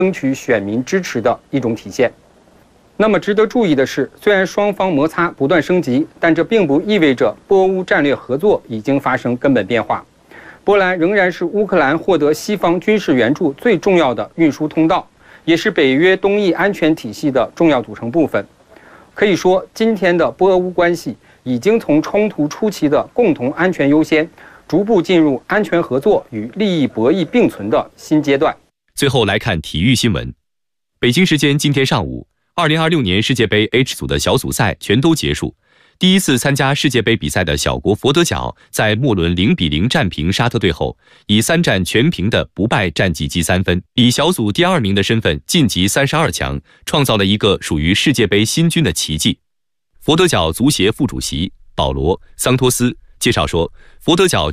争取选民支持的一种体现。那么值得注意的是，虽然双方摩擦不断升级，但这并不意味着波乌战略合作已经发生根本变化。波兰仍然是乌克兰获得西方军事援助最重要的运输通道，也是北约东翼安全体系的重要组成部分。可以说，今天的波俄乌关系已经从冲突初期的共同安全优先，逐步进入安全合作与利益博弈并存的新阶段。 最后来看体育新闻。北京时间今天上午，2026年世界杯 H 组的小组赛全都结束。第一次参加世界杯比赛的小国佛得角在末轮0-0战平沙特队后，以3战全平的不败战绩积3分，以小组第2名的身份晋级32强，创造了一个属于世界杯新军的奇迹。佛得角足协副主席保罗·桑托斯介绍说，佛得角